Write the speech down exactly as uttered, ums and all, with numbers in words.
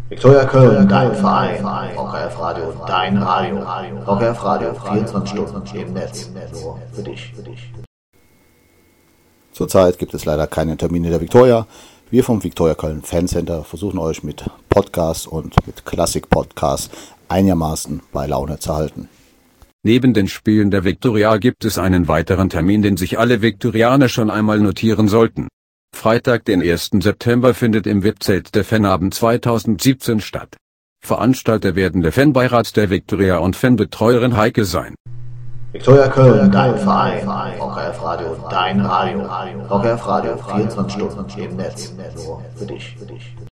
Viktoria Köln, dein Verein. Rock F M Radio, dein Radio. Rock F M Radio, vierundzwanzig Stunden im Netz. Nur für dich. Zurzeit gibt es leider keine Termine der Viktoria. Wir vom Viktoria Köln Fancenter versuchen euch mit Podcasts und mit Klassik-Podcasts einigermaßen bei Laune zu halten. Neben den Spielen der Viktoria gibt es einen weiteren Termin, den sich alle Viktorianer schon einmal notieren sollten. Freitag, den ersten September findet im V I P-Zelt der Fanabend zweitausendsiebzehn statt. Veranstalter werden der Fanbeirat der Viktoria und Fanbetreuerin Heike sein. Viktoria Köln, dein Verein. Rock F M Radio, dein Radio. Rock F M Radio, vierundzwanzig Stunden im Netz. Nur für dich.